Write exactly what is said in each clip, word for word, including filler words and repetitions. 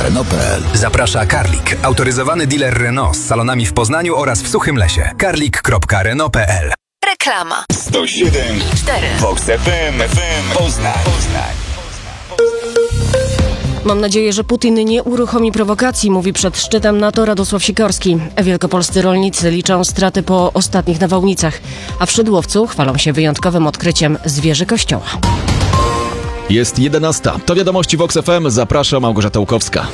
Renault kropka p l. Zaprasza Karlik, autoryzowany dealer Renault z salonami w Poznaniu oraz w Suchym Lesie. karlik kropka renault kropka p l. Reklama. sto siedem i cztery. Vox F M, F M, Poznań. Poznań. Mam nadzieję, że Putin nie uruchomi prowokacji, mówi przed szczytem NATO Radosław Sikorski. Wielkopolscy rolnicy liczą straty po ostatnich nawałnicach, a w Szydłowcu chwalą się wyjątkowym odkryciem zwierzy kościoła. Jest jedenasta. To wiadomości Vox F M. Zaprasza Małgorzata Łukowska.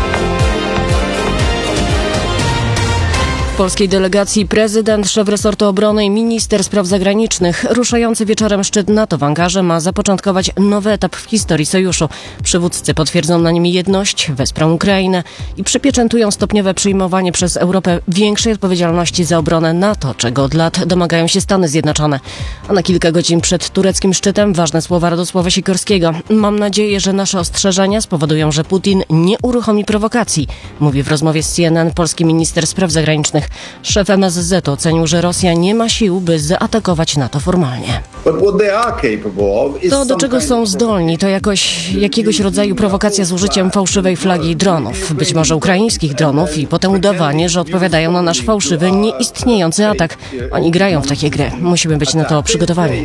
W polskiej delegacji prezydent, szef resortu obrony i minister spraw zagranicznych. Ruszający wieczorem szczyt NATO w Ankarze ma zapoczątkować nowy etap w historii sojuszu. Przywódcy potwierdzą na nim jedność, wesprą Ukrainę i przypieczętują stopniowe przyjmowanie przez Europę większej odpowiedzialności za obronę NATO, czego od lat domagają się Stany Zjednoczone. A na kilka godzin przed tureckim szczytem ważne słowa Radosława Sikorskiego. Mam nadzieję, że nasze ostrzeżenia spowodują, że Putin nie uruchomi prowokacji, mówi w rozmowie z C N N polski minister spraw zagranicznych. Szef M S Z ocenił, że Rosja nie ma sił, by zaatakować NATO formalnie. To, do czego są zdolni, to jakoś, jakiegoś rodzaju prowokacja z użyciem fałszywej flagi i dronów, być może ukraińskich dronów, i potem udawanie, że odpowiadają na nasz fałszywy, nieistniejący atak. Oni grają w takie gry. Musimy być na to przygotowani.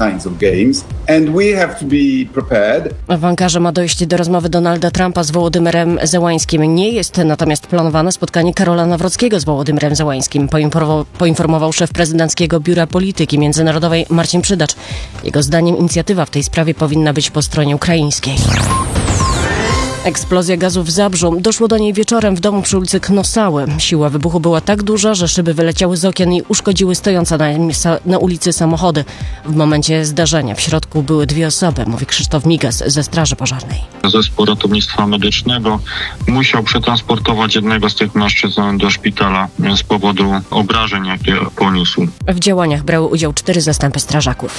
W Ankarze ma dojść do rozmowy Donalda Trumpa z Wołodymyrem Zełańskim. Nie jest natomiast planowane spotkanie Karola Nawrockiego z Wołodymyrem Zełańskim, poinformował, poinformował szef prezydenckiego Biura Polityki Międzynarodowej Marcin Przydacz. Jego zdaniem inicjatywa w tej sprawie powinna być po stronie ukraińskiej. Eksplozja gazu w Zabrzu. Doszło do niej wieczorem w domu przy ulicy Knosały. Siła wybuchu była tak duża, że szyby wyleciały z okien i uszkodziły stojące na, na ulicy samochody. W momencie zdarzenia w środku były dwie osoby, mówi Krzysztof Migas ze Straży Pożarnej. Zespół ratownictwa medycznego musiał przetransportować jednego z tych mężczyzn do szpitala z powodu obrażeń, jakie poniósł. W działaniach brały udział cztery zastępy strażaków.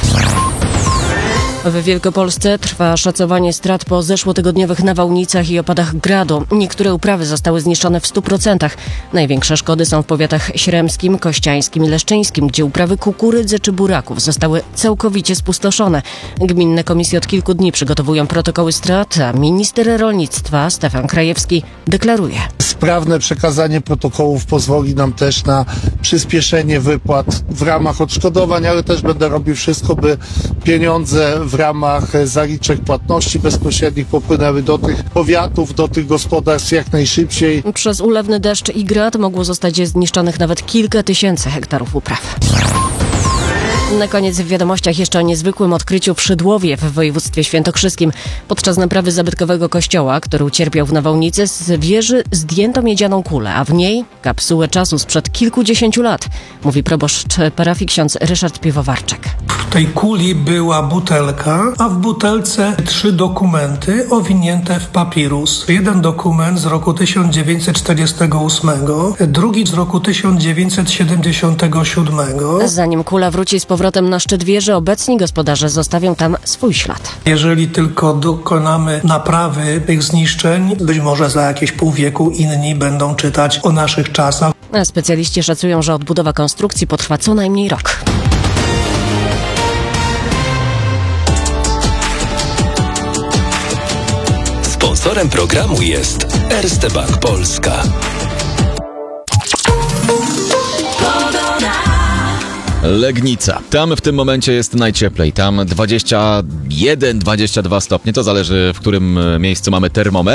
W Wielkopolsce trwa szacowanie strat po zeszłotygodniowych nawałnicach i opadach gradu. Niektóre uprawy zostały zniszczone w stu procentach. Największe szkody są w powiatach śremskim, kościańskim i leszczyńskim, gdzie uprawy kukurydzy czy buraków zostały całkowicie spustoszone. Gminne komisje od kilku dni przygotowują protokoły strat, a minister rolnictwa Stefan Krajewski deklaruje: sprawne przekazanie protokołów pozwoli nam też na przyspieszenie wypłat w ramach odszkodowań, ale też będę robił wszystko, by pieniądze w ramach zaliczek płatności bezpośrednich popłynęły do tych powiatów, do tych gospodarstw jak najszybciej. Przez ulewny deszcz i grad mogło zostać zniszczonych nawet kilka tysięcy hektarów upraw. Na koniec w wiadomościach jeszcze o niezwykłym odkryciu w Szydłowie w województwie świętokrzyskim. Podczas naprawy zabytkowego kościoła, który ucierpiał w nawałnicy, z wieży zdjęto miedzianą kulę, a w niej kapsułę czasu sprzed kilkudziesięciu lat, mówi proboszcz parafii ksiądz Ryszard Piwowarczyk. W tej kuli była butelka, a w butelce trzy dokumenty owinięte w papirus. Jeden dokument z roku tysiąc dziewięćset czterdziestego ósmego, drugi z roku tysiąc dziewięćset siedemdziesiątego siódmego. Zanim kula wróci z powrotem na szczyt wieży, obecni gospodarze zostawią tam swój ślad. Jeżeli tylko dokonamy naprawy tych zniszczeń, być może za jakieś pół wieku inni będą czytać o naszych czasach. A specjaliści szacują, że odbudowa konstrukcji potrwa co najmniej rok. Sponsorem programu jest Erste Bank Polska. Legnica. Tam w tym momencie jest najcieplej. Tam dwadzieścia jeden dwadzieścia dwa stopnie. To zależy, w którym miejscu mamy termometr.